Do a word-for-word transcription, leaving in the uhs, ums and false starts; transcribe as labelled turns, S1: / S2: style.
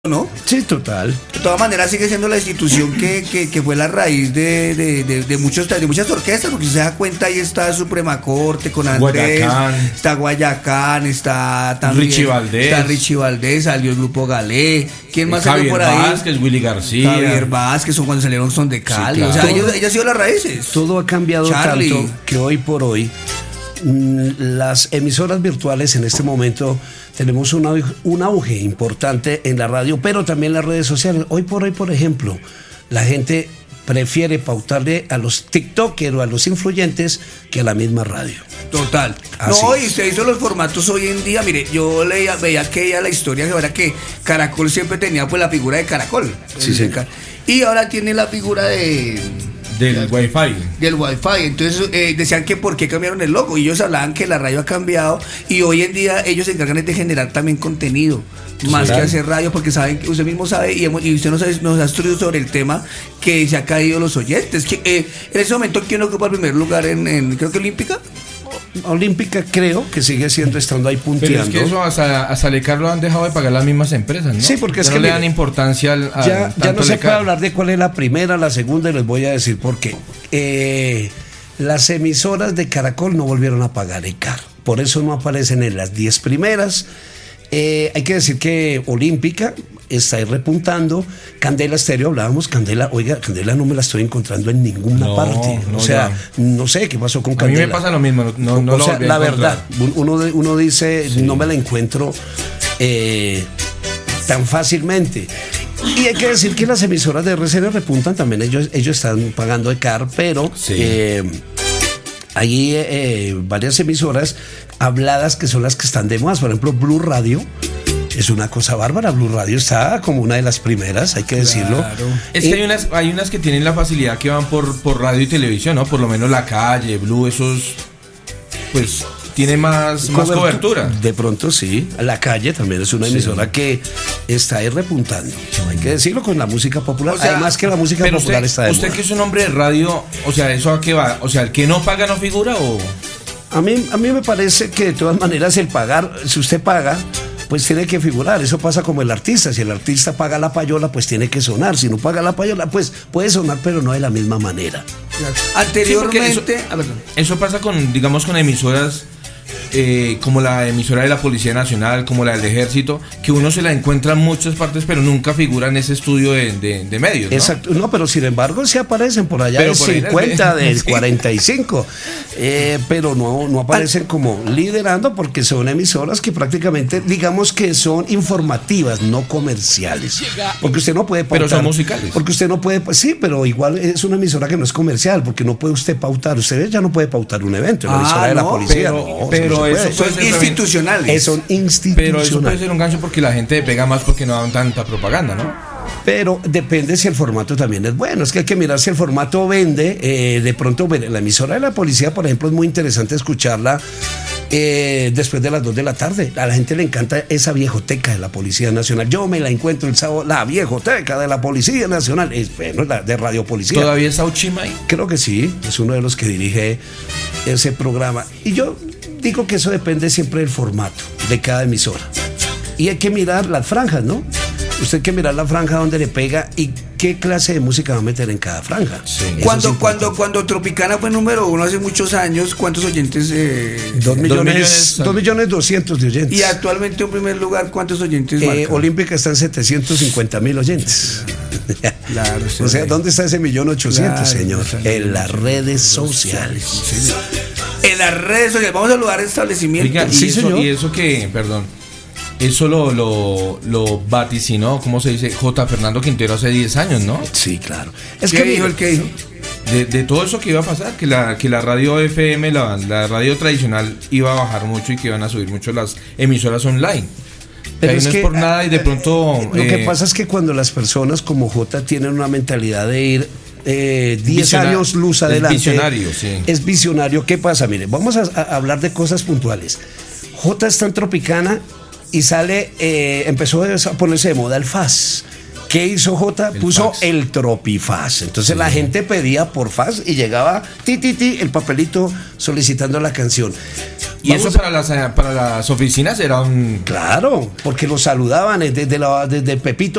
S1: ¿no?
S2: Sí, total.
S1: De todas maneras sigue siendo la institución que, que, que fue la raíz de, de, de, de, muchos, de muchas orquestas, porque si se da cuenta ahí está Suprema Corte con Andrés,
S3: Guayacán.
S1: está Guayacán, está también
S3: Richie Valdés,
S1: está Richie Valdés, salió el grupo Galé, ¿quién más
S3: Javier
S1: salió por ahí?
S3: Vázquez, Willy García,
S1: Javier Vázquez, son cuando salieron Son de Cali, sí, claro. O sea, ellos, ellos han sido las raíces.
S2: Todo ha cambiado
S1: Charlie.
S2: tanto que hoy por hoy las emisoras virtuales en este momento tenemos una, un auge importante en la radio, pero también en las redes sociales. Hoy por hoy, por ejemplo, la gente prefiere pautarle a los TikTokers o a los influyentes que a la misma radio.
S1: Total.
S2: Así
S1: no,
S2: es.
S1: y usted hizo los formatos hoy en día. Mire, yo leía, veía que ella la historia que era que Caracol siempre tenía pues la figura de Caracol.
S2: Sí, sí.
S1: Y ahora tiene la figura de...
S3: del Wi-Fi.
S1: Del Wi-Fi. Entonces eh, decían que por qué cambiaron el logo. Y ellos hablaban que la radio ha cambiado. Y hoy en día ellos se encargan de generar también contenido. Más
S2: claro.
S1: que hacer radio, porque saben que usted mismo sabe y, hemos, y usted nos ha, nos ha instruido sobre el tema que se ha caído los oyentes. Que, eh, en ese momento, ¿quién ocupa el primer lugar en, en creo que Olímpica?
S2: Olímpica creo que sigue siendo estando ahí punteando.
S3: Pero es que eso hasta, hasta Lecar lo han dejado de pagar las mismas empresas, ¿no?
S2: Sí, porque
S3: ya
S2: es
S3: no
S2: que
S3: le
S2: mire,
S3: dan importancia al, al
S2: ya, ya no se
S3: Lecar.
S2: puede hablar de cuál es la primera, la segunda, y les voy a decir por qué. Eh, las emisoras de Caracol no volvieron a pagar Lecar, por eso no aparecen en las diez primeras. Eh, hay que decir que Olímpica está ahí repuntando. Candela Estéreo, hablábamos, Candela, oiga, Candela no me la estoy encontrando en ninguna
S3: No,
S2: parte.
S3: no,
S2: o sea,
S3: ya.
S2: no sé qué pasó con
S3: A
S2: Candela.
S3: mí me pasa lo mismo, no, no
S2: o
S3: lo
S2: sea,
S3: volví a
S2: la
S3: encontrar.
S2: verdad, uno, uno dice, sí. no me la encuentro eh, tan fácilmente. Y hay que decir que las emisoras de R C N repuntan también, ellos, ellos están pagando de car, pero
S3: Sí.
S2: eh, hay eh, varias emisoras habladas que son las que están de más. Por ejemplo, Blue Radio es una cosa bárbara. Blue Radio está como una de las primeras, hay que decirlo.
S1: Claro.
S3: Es
S2: Y-
S3: que hay unas, hay unas que tienen la facilidad que van por, por radio y televisión, ¿no? Por lo menos La Calle, Blue, esos, pues, tiene más, más cobertura.
S2: De pronto sí. La Calle también es una
S3: Sí.
S2: emisora que está ahí repuntando. Hay que decirlo con la música popular.
S1: O sea,
S2: Además que la música
S3: Pero
S2: popular
S3: usted,
S2: está de
S3: usted
S2: moda.
S3: que es un hombre de radio, o sea, ¿eso a qué va? O sea, ¿el que no paga no figura o...?
S2: A mí, a mí me parece que de todas maneras el pagar, si usted paga, pues tiene que figurar. Eso pasa como el artista. Si el artista paga la payola, pues tiene que sonar. Si no paga la payola, pues puede sonar, pero no de la misma manera.
S1: Anteriormente.
S3: Sí, porque eso-
S1: ah, perdón.
S3: Eso pasa con, digamos, con emisoras eh, como la emisora de la Policía Nacional, como la del Ejército, que uno se la encuentra en muchas partes, pero nunca figura en ese estudio de, de, de medios, ¿no?
S2: Exacto, no, pero sin embargo sí aparecen por allá
S3: Pero
S2: del
S3: por ahí
S2: cincuenta,
S3: las-
S2: del
S3: sí.
S2: cuarenta y cinco, eh, pero no, no aparecen como liderando porque son emisoras que prácticamente, digamos que son informativas, no comerciales. Porque usted no puede pautar.
S3: Pero son musicales.
S2: Porque usted no puede, pues sí, pero igual es una emisora que no es comercial, porque no puede usted pautar, usted ya no puede pautar un evento, en la
S1: Ah,
S2: emisora de la
S1: no,
S2: policía.
S3: pero-
S2: no,
S3: pero
S2: no se
S3: eso
S2: puede.
S3: puede
S1: Son
S3: ser también-
S1: institucionales.
S2: Eh, son
S3: Pero
S2: institucionales.
S3: eso puede ser un gancho porque la gente pega más porque no dan tanta propaganda, ¿no?
S2: Pero depende si el formato también es bueno. Es que hay que mirar si el formato vende. Eh, de pronto, la emisora de la policía, por ejemplo, es muy interesante escucharla eh, después de las dos de la tarde. A la gente le encanta esa viejoteca de la Policía Nacional. Yo me la encuentro el sábado, la viejoteca de la Policía Nacional. Es, bueno, la de Radio Policía.
S3: ¿Todavía está Uchima ahí?
S2: Creo que sí, es uno de los que dirige ese programa. Y yo digo que eso depende siempre del formato de cada emisora. Y hay que mirar las franjas, ¿no? Usted hay que mirar la franja donde le pega y qué clase de música va a meter en cada franja.
S3: Sí.
S2: Eso
S1: Cuando,
S2: es
S1: cuando,
S2: importante.
S1: cuando Tropicana fue número uno hace muchos años, ¿cuántos oyentes? Eh,
S2: Dos millones,
S3: millones-
S2: dos millones doscientos de oyentes.
S1: y actualmente en primer lugar, ¿cuántos oyentes
S2: Eh,
S1: marca?
S2: Olímpica está en setecientos cincuenta mil oyentes.
S1: Claro, sí.
S2: O sea, ¿dónde está ese millón ochocientos,
S1: Claro,
S2: señor?
S1: sí.
S2: En las redes sociales.
S1: En las redes sociales, vamos a saludar al establecimiento.
S3: Oiga, y,
S2: Sí,
S3: eso,
S2: señor.
S3: y eso que, perdón, eso lo, lo, lo vaticinó, ¿cómo se dice? J. Fernando Quintero hace diez años, ¿no?
S2: Sí, claro. Es
S1: ¿Qué
S2: que
S1: dijo
S2: mire,
S1: el que dijo?
S3: De, de todo eso que iba a pasar, que la, que la radio F M, la, la radio tradicional iba a bajar mucho y que iban a subir mucho las emisoras online.
S2: Pero
S3: Ahí
S2: es
S3: no
S2: que,
S3: es por nada y de pronto...
S2: Lo que
S3: eh,
S2: pasa es que cuando las personas como J tienen una mentalidad de ir eh, diez
S3: Visiona-
S2: años luz
S3: es
S2: adelante.
S3: visionario, sí.
S2: Es visionario. ¿Qué pasa? Mire, vamos a, a hablar de cosas puntuales. J está en Tropicana y sale, eh, empezó a ponerse de moda el F A S. ¿Qué hizo J?
S3: El
S2: Puso
S3: fax.
S2: el Tropifaz. Entonces
S3: Sí.
S2: la gente pedía por fax y llegaba ti, ti, ti, el papelito solicitando la canción.
S3: Y
S2: Vamos
S3: eso para las, para las oficinas era un...
S2: Claro, porque lo saludaban desde, la, desde Pepito